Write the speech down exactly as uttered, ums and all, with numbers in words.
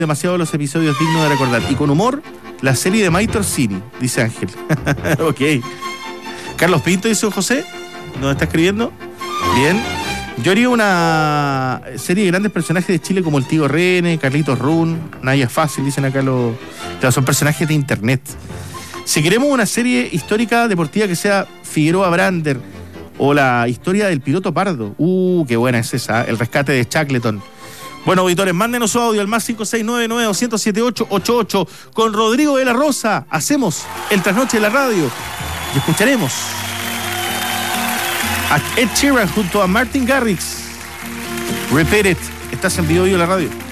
demasiado los episodios dignos de recordar. Y con humor, la serie de Mike Torsini, dice Ángel. Ok. Carlos Pinto, dice José, ¿nos está escribiendo? Bien. Yo haría una serie de grandes personajes de Chile como el Tío Rene, Carlitos Run, Naya Fácil, dicen acá los... Claro, son personajes de internet. Si queremos una serie histórica deportiva que sea Figueroa Brander o la historia del piloto Pardo. Uh, qué buena es esa, el rescate de Shackleton. Bueno, auditores, mándenos su audio al más cinco seis nueve nueve dos cero siete ocho ocho ocho. Con Rodrigo de la Rosa hacemos el trasnoche de la radio y escucharemos a Ed Sheeran junto a Martin Garrix. Repeat it. Estás en Vivo Vivo la radio.